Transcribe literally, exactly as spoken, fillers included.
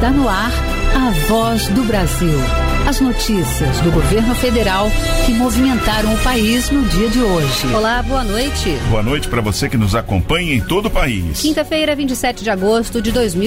Está no ar a Voz do Brasil. As notícias do governo federal que movimentaram o país no dia de hoje. Olá, boa noite. Boa noite para você que nos acompanha em todo o país. Quinta-feira, vinte e sete de agosto de dois mil